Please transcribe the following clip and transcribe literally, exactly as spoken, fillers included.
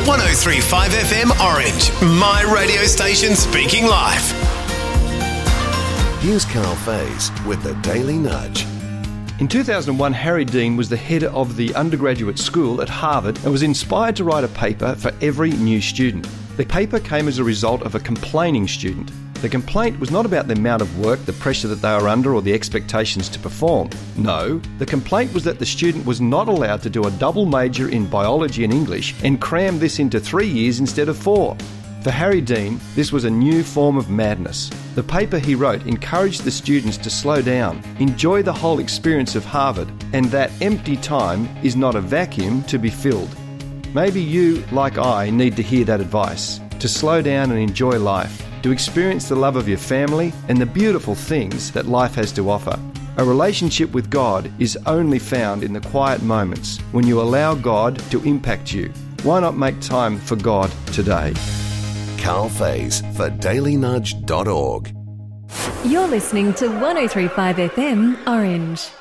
one oh three point five F M Orange, my radio station speaking life. Here's Carl Faze with the Daily Nudge. In two thousand one, Harry Dean was the head of the undergraduate school at Harvard and was inspired to write a paper for every new student. The paper came as a result of a complaining student. The complaint was not about the amount of work, the pressure that they were under, or the expectations to perform. No, the complaint was that the student was not allowed to do a double major in biology and English and cram this into three years instead of four. For Harry Dean, this was a new form of madness. The paper he wrote encouraged the students to slow down, enjoy the whole experience of Harvard, and that empty time is not a vacuum to be filled. Maybe you, like I, need to hear that advice, to slow down and enjoy life, to experience the love of your family and the beautiful things that life has to offer. A relationship with God is only found in the quiet moments when you allow God to impact you. Why not make time for God today? Carl Faze for daily nudge dot org. You're listening to one oh three point five F M Orange.